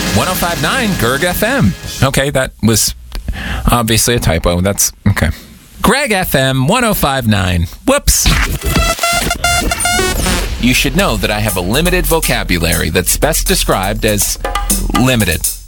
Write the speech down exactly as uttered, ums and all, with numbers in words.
one oh five point nine G R G F M. Okay, that was obviously a typo. That's okay. Greg F M one oh five point nine. Whoops. You should know that I have a limited vocabulary that's best described as limited.